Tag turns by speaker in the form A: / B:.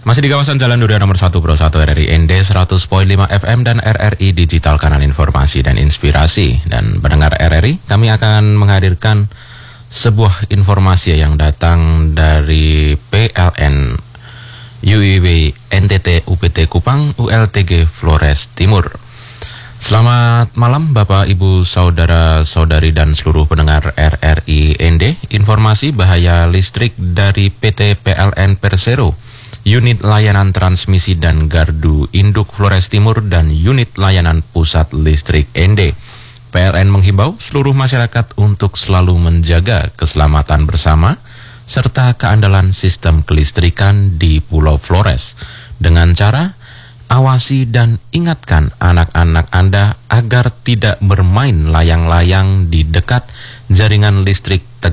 A: Masih di kawasan Jalan Duria nomor 1 Pro 1 RRI ND 100.5 FM dan RRI Digital Kanal Informasi dan Inspirasi. Dan pendengar RRI, kami akan menghadirkan sebuah informasi yang datang dari PLN UIW NTT UPT Kupang ULTG Flores Timur. Selamat malam Bapak, Ibu, Saudara-saudari dan seluruh pendengar RRI ND. Informasi bahaya listrik dari PT PLN Persero, Unit Layanan Transmisi dan Gardu Induk Flores Timur dan Unit Layanan Pusat Listrik ND. PLN menghimbau seluruh masyarakat untuk selalu menjaga keselamatan bersama serta keandalan sistem kelistrikan di Pulau Flores dengan cara awasi dan ingatkan anak-anak Anda agar tidak bermain layang-layang di dekat jaringan listrik